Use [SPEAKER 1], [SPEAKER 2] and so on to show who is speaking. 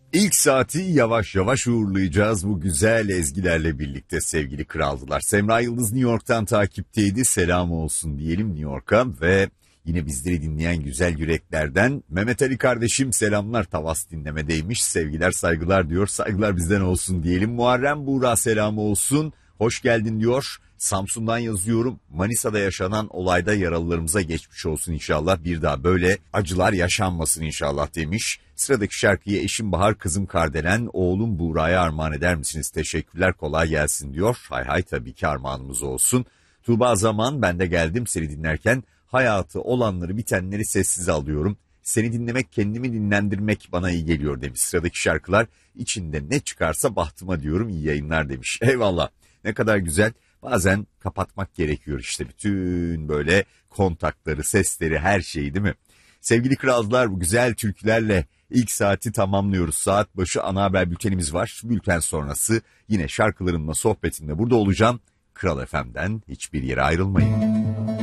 [SPEAKER 1] İlk saati yavaş yavaş uğurlayacağız bu güzel ezgilerle birlikte sevgili kraldılar. Semra Yıldız New York'tan takipteydi. Selam olsun diyelim New York'a ve yine bizleri dinleyen güzel yüreklerden Mehmet Ali kardeşim selamlar, Tavas dinlemedeymiş. Sevgiler saygılar diyor. Saygılar bizden olsun diyelim. Muharrem Buğra selamı olsun. Hoş geldin diyor. Samsun'dan yazıyorum. Manisa'da yaşanan olayda yaralılarımıza geçmiş olsun inşallah. Bir daha böyle acılar yaşanmasın inşallah demiş. Sıradaki şarkıyı eşim Bahar, kızım Kardelen, oğlum Buğra'ya armağan eder misiniz? Teşekkürler, kolay gelsin diyor. Hay hay, tabii ki armağanımız olsun. Tuğba Zaman, ben de geldim seni dinlerken. Hayatı, olanları, bitenleri sessiz alıyorum. Seni dinlemek, kendimi dinlendirmek bana iyi geliyor demiş. Sıradaki şarkılar içinde ne çıkarsa bahtıma diyorum, iyi yayınlar demiş. Eyvallah, ne kadar güzel. Bazen kapatmak gerekiyor işte bütün böyle kontakları, sesleri, her şeyi, değil mi? Sevgili kralcılar, bu güzel türkülerle ilk saati tamamlıyoruz. Saat başı ana haber bültenimiz var. Bülten sonrası yine şarkılarımla, sohbetimle burada olacağım. Kral FM'den hiçbir yere ayrılmayın.